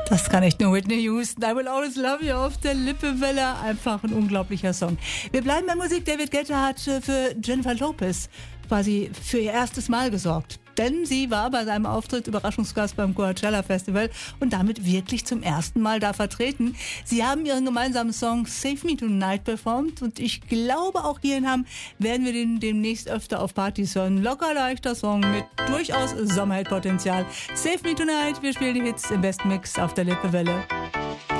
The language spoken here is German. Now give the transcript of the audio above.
Das kann echt nur Whitney Houston. I Will Always Love You auf der Lippewelle. Einfach ein unglaublicher Song. Wir bleiben bei Musik. David Guetta hat für Jennifer Lopez quasi für ihr erstes Mal gesorgt. Denn sie war bei seinem Auftritt Überraschungsgast beim Coachella Festival und damit wirklich zum ersten Mal da vertreten. Sie haben ihren gemeinsamen Song Save Me Tonight performt und ich glaube auch hier in Hamm werden wir den demnächst öfter auf Partys hören. Locker leichter Song mit durchaus Sommerhit-Potenzial. Save Me Tonight, wir spielen die Hits im Besten Mix auf der Lippewelle.